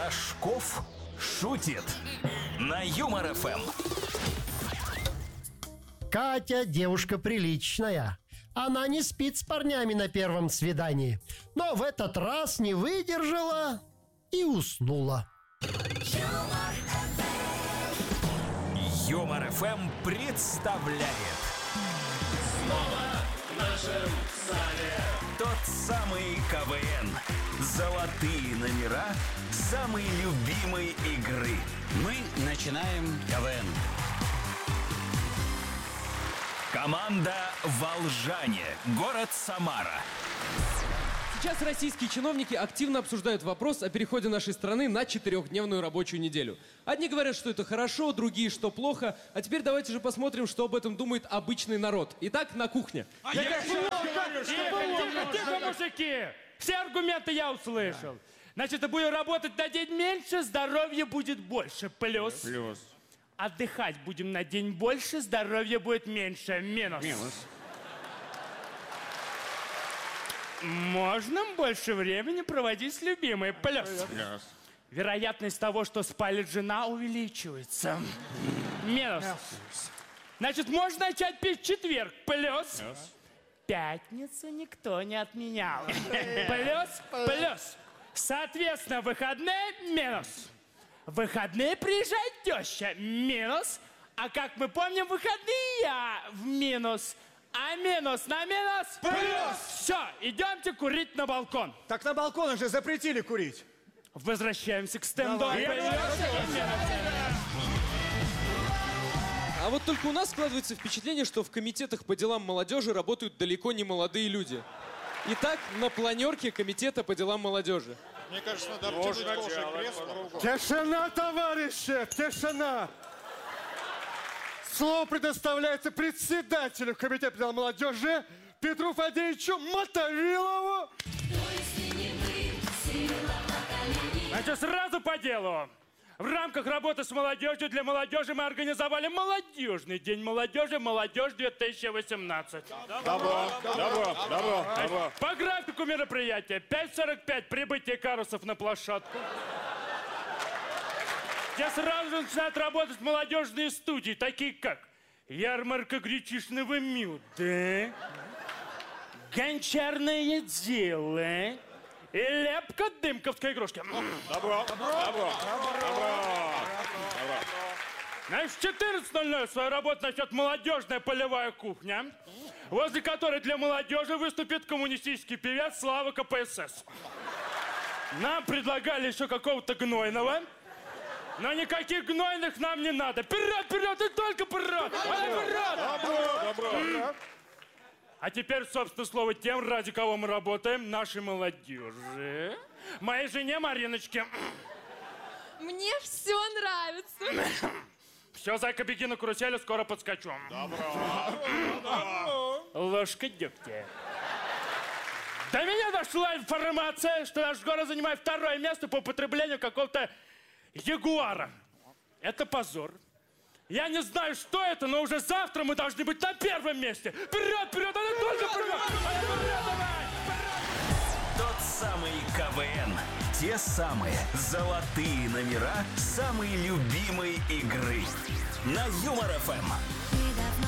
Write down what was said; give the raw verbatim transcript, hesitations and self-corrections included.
Рожков шутит на Юмор ФМ. Катя девушка приличная. Она не спит с парнями на первом свидании, но в этот раз не выдержала и уснула. Юмор ФМ представляет Снова в нашем зале тот самый КВН. Золотые номера самой любимой игры. Мы начинаем КВН. Команда «Волжане», город Самара. Сейчас российские чиновники активно обсуждают вопрос о переходе нашей страны на четырехдневную рабочую неделю. Одни говорят, что это хорошо, другие, что плохо. А теперь давайте же посмотрим, что об этом думает обычный народ. Итак, на кухне. А я Тихо, тихо, тихо, мужики! Все аргументы я услышал. Значит, будем работать на день меньше, здоровье будет больше. Плюс. Плюс. Отдыхать будем на день больше, здоровье будет меньше. Минус. Минус. Можно больше времени проводить с любимой. Плюс. Плюс. Вероятность того, что спалит жена, увеличивается. Минус. Значит, можно начать пить в четверг. Плюс. Плюс. Пятницу никто не отменял. Плюс. Плюс. Соответственно, выходные минус. В выходные приезжает теща. Минус. А как мы помним, выходные я в минус. А минус на минус? Плюс! Все, идемте курить на балкон. Так на балконах же запретили курить. Возвращаемся к стендапу. А вот только у нас складывается впечатление, что в комитетах по делам молодежи работают далеко не молодые люди. Итак, на планерке комитета по делам молодежи. Мне кажется, надо обтянуть тоже кресло. Тишина, товарищи, тишина! Слово предоставляется председателю комитета по делам молодежи Петру Фадеевичу Мотовилову. Значит, сразу по делу. В рамках работы с молодежью для молодежи мы организовали молодежный день молодежи «Молодежь две тысячи восемнадцать». Добро, добро, добро, добро. По графику мероприятия пять сорок пять прибытие карусов на площадку. Где сразу же начинают работать молодежные студии, такие как ярмарка гречишного меда, гончарное дело и лепка дымковской игрушки. Добро, добро, добро. Значит, в четырнадцать ноль ноль свою работу начнет молодежная полевая кухня, возле которой для молодежи выступит коммунистический певец Слава КПСС. Нам предлагали еще какого-то гнойного, но никаких гнойных нам не надо. Вперед, вперед, и только вперед! А, вперед! Добро, добро. А теперь, собственно, слово тем, ради кого мы работаем, нашей молодежи. Моей жене Мариночке. Мне все нравится. Все, зайка, беги на карусели, скоро подскочу. Добро. Ложка дегтя. До меня дошла информация, что наш город занимает второе место по употреблению какого-то ягуара. Это позор. Я не знаю, что это, но уже завтра мы должны быть на первом месте. Вперед, вперед, она только вперед! Она вперед, давай! Тот самый КВН. Те самые золотые номера самой любимой игры. На Юмор ФМ.